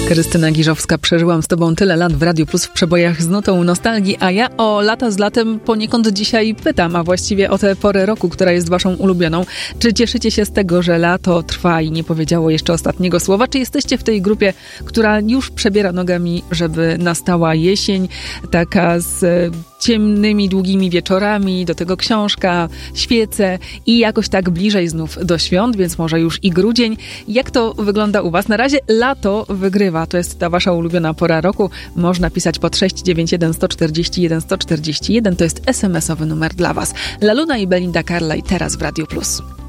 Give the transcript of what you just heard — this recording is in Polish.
Krystyna Giżowska, przeżyłam z tobą tyle lat w Radiu Plus w przebojach z nutą nostalgii, a ja o lata z latem poniekąd dzisiaj pytam, a właściwie o tę porę roku, która jest waszą ulubioną. Czy cieszycie się z tego, że lato trwa i nie powiedziało jeszcze ostatniego słowa? Czy jesteście w tej grupie, która już przebiera nogami, żeby nastała jesień, taka z ciemnymi, długimi wieczorami, do tego książka, świece i jakoś tak bliżej znów do świąt, więc może już i grudzień. Jak to wygląda u was? Na razie lato wygrywa, to jest ta wasza ulubiona pora roku. Można pisać pod 691 141 141, to jest SMS-owy numer dla was. Laluna i Belinda Carlisle teraz w Radiu Plus.